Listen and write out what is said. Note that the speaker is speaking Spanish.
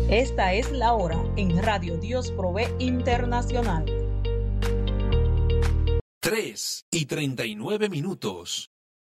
Esta es la hora en Radio Dios Provee Internacional. 3:39.